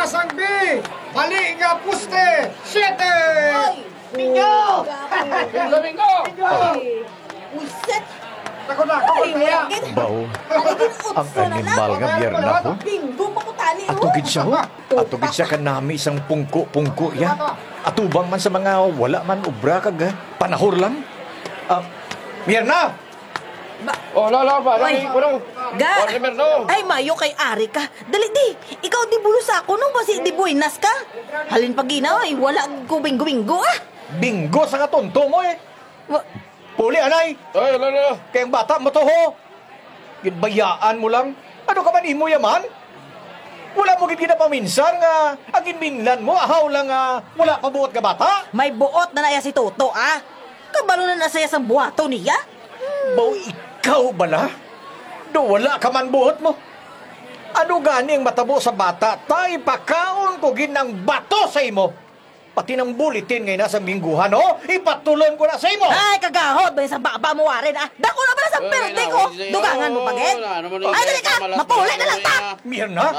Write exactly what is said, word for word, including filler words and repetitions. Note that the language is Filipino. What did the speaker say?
Pasang B, mali nga puste, siyete! Bingo! Bingo, bingo! Uset! Ako na, ako Ay, kaya. wagin! Bao, Aligin ang utso na lang! animal nga biyerna ko. Bingo pa ko tani, oh! Atugid siya ho. Atugid siya kanami isang pungko-pungko ya. Atubang man sa mga wala man ubra kag ha, panahor lang. Ah, biyerna! Oh, lala ba? Oy. Lagi ko no. Ga! Oh, Rimerno. Ay, mayo kay Ari ka. Dali di! Ikaw di bulos ako nung basi di buinas ka. Halin pag ginaw ay wala gubing-gubinggo ah! Bingo sa katonto mo eh. Wa- Puli anay, Ay, lala. kayang bata mo to ho. Ginbayaan mo lang. Ano ka man imo yaman? Wala mo gid ginapaminsan nga ang ginminlan mo ahaw lang nga wala pa buot ka bata. May buot na naya si Toto ah! Kabalo na nasaya sa buhato niya? Bao ikaw bala? Do wala ka man buot mo. Ano gani ang matabo sa bata? Tay pakaon ko ginang bato sa imo. Pati ng bulitin ngay nasa mingguhan, oh. Ipatulon ko na sa imo. Ay, kagahod ba sa baba mo warin ah! Dako na ba na sa Ay, perde na, ko? wala siya. Dugangan mo pagin? Wala naman Ay, dali ka! malas- Mapuli na lang ta! malas- Mirna,